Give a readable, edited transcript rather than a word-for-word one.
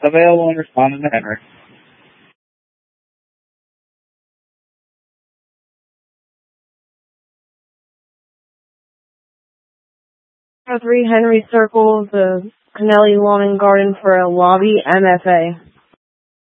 Available and responding to Henry. 3 Henry Circle, the Kennelly Lawn and Garden for a lobby, MFA.